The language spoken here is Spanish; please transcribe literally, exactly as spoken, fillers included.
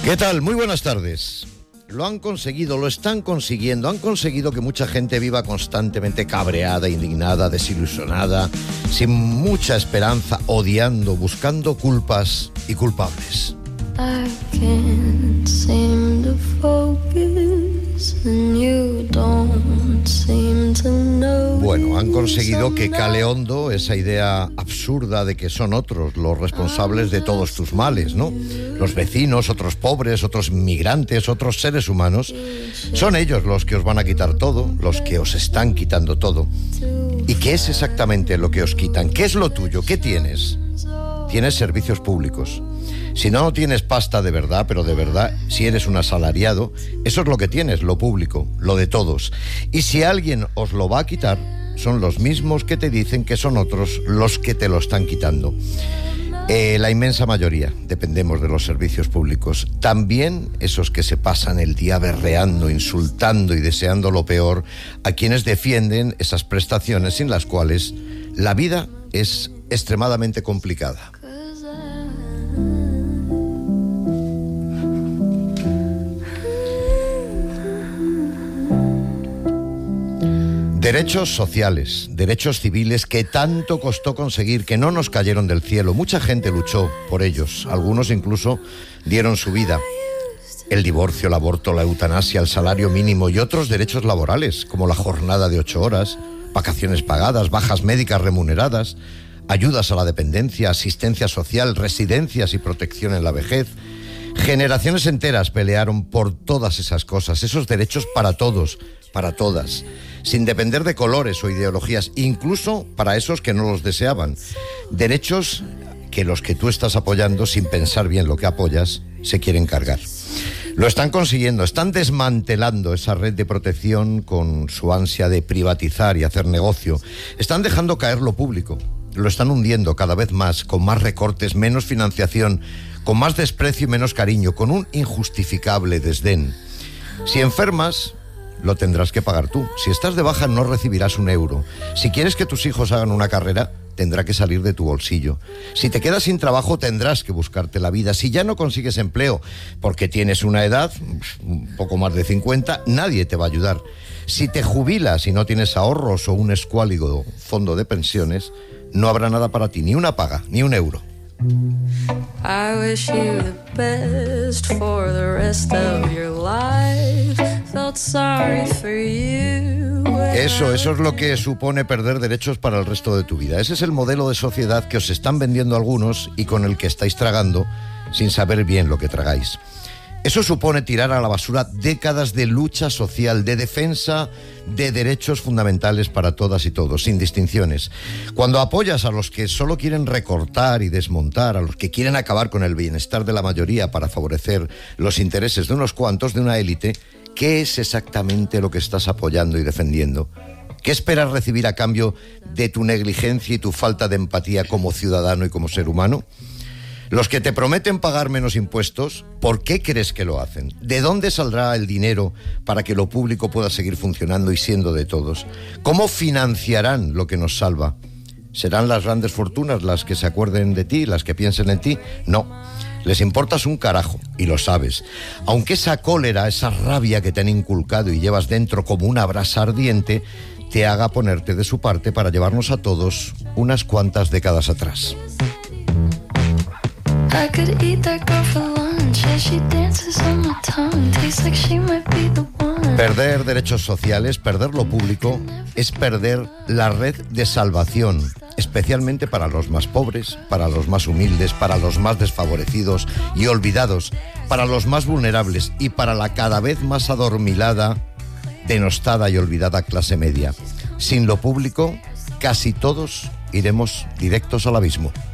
¿Qué tal? Muy buenas tardes. Lo han conseguido, lo están consiguiendo. Han conseguido que mucha gente viva constantemente cabreada, indignada, desilusionada, sin mucha esperanza, odiando, buscando culpas y culpables. I can't seem to focus and you don't seem to know. Bueno, han conseguido que cale hondo esa idea absurda de que son otros los responsables de todos tus males, ¿no? Los vecinos, otros pobres, otros migrantes, otros seres humanos. Son ellos los que os van a quitar todo, los que os están quitando todo. ¿Y qué es exactamente lo que os quitan? ¿Qué es lo tuyo? ¿Qué tienes? Tienes servicios públicos. Si no tienes pasta de verdad, pero de verdad, si eres un asalariado, eso es lo que tienes, lo público, lo de todos. Y si alguien os lo va a quitar, son los mismos que te dicen que son otros los que te lo están quitando. Eh, la inmensa mayoría dependemos de los servicios públicos. También esos que se pasan el día berreando, insultando y deseando lo peor a quienes defienden esas prestaciones sin las cuales la vida es extremadamente complicada. Derechos sociales, derechos civiles que tanto costó conseguir, que no nos cayeron del cielo. Mucha gente luchó por ellos, algunos incluso dieron su vida. El divorcio, el aborto, la eutanasia, el salario mínimo y otros derechos laborales, como la jornada de ocho horas, vacaciones pagadas, bajas médicas remuneradas, ayudas a la dependencia, asistencia social, residencias y protección en la vejez. Generaciones enteras pelearon por todas esas cosas, esos derechos para todos, para todas, sin depender de colores o ideologías, incluso para esos que no los deseaban. Derechos que los que tú estás apoyando, sin pensar bien lo que apoyas, se quieren cargar. Lo están consiguiendo, están desmantelando esa red de protección con su ansia de privatizar y hacer negocio. Están dejando caer lo público, lo están hundiendo cada vez más, con más recortes, menos financiación, con más desprecio y menos cariño, con un injustificable desdén. Si enfermas, lo tendrás que pagar tú. Si estás de baja, no recibirás un euro. Si quieres que tus hijos hagan una carrera, tendrá que salir de tu bolsillo. Si te quedas sin trabajo, tendrás que buscarte la vida. Si ya no consigues empleo porque tienes una edad, un poco más de cincuenta, nadie te va a ayudar. Si te jubilas y no tienes ahorros o un escuálido fondo de pensiones, no habrá nada para ti, ni una paga, ni un euro. I wish you the best for the rest of your life. Felt sorry for you. Eso, eso es lo que supone perder derechos para el resto de tu vida. Ese es el modelo de sociedad que os están vendiendo algunos y con el que estáis tragando sin saber bien lo que tragáis. Eso supone tirar a la basura décadas de lucha social, de defensa de derechos fundamentales para todas y todos, sin distinciones. Cuando apoyas a los que solo quieren recortar y desmontar, a los que quieren acabar con el bienestar de la mayoría para favorecer los intereses de unos cuantos, de una élite, ¿qué es exactamente lo que estás apoyando y defendiendo? ¿Qué esperas recibir a cambio de tu negligencia y tu falta de empatía como ciudadano y como ser humano? Los que te prometen pagar menos impuestos, ¿por qué crees que lo hacen? ¿De dónde saldrá el dinero para que lo público pueda seguir funcionando y siendo de todos? ¿Cómo financiarán lo que nos salva? ¿Serán las grandes fortunas las que se acuerden de ti, las que piensen en ti? No, les importas un carajo, y lo sabes. Aunque esa cólera, esa rabia que te han inculcado y llevas dentro como una brasa ardiente, te haga ponerte de su parte para llevarnos a todos unas cuantas décadas atrás. I could eat that girl for lunch as she dances on my tongue. Tastes like she might be the one. Perder derechos sociales, perder lo público, es perder la red de salvación, especialmente para los más pobres, para los más humildes, para los más desfavorecidos y olvidados, para los más vulnerables y para la cada vez más adormilada, denostada y olvidada clase media. Sin lo público, casi todos iremos directos al abismo.